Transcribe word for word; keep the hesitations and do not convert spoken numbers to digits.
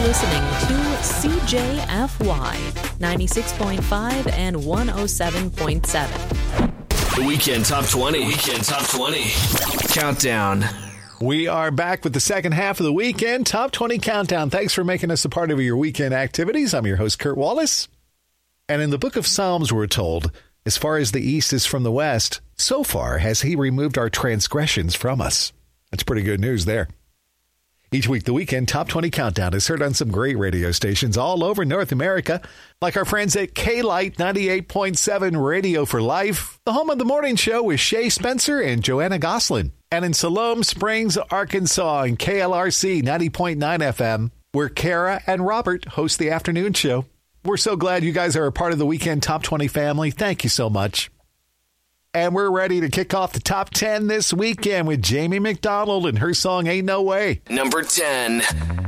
listening to C J F Y ninety-six point five and one oh seven point seven. The Weekend Top twenty. Weekend Top twenty. Countdown. We are back with the second half of the Weekend Top twenty Countdown. Thanks for making us a part of your weekend activities. I'm your host, Kurt Wallace. And in the book of Psalms, we're told, as far as the east is from the west, so far has he removed our transgressions from us. That's pretty good news there. Each week, the Weekend Top twenty Countdown is heard on some great radio stations all over North America, like our friends at K-Light ninety-eight point seven Radio for Life, the home of the morning show with Shay Spencer and Joanna Goslin. And in Siloam Springs, Arkansas, and K L R C ninety point nine F M, where Kara and Robert host the afternoon show. We're so glad you guys are a part of the Weekend Top twenty family. Thank you so much. And we're ready to kick off the top ten this weekend with Jamie McDonald and her song Ain't No Way. Number ten.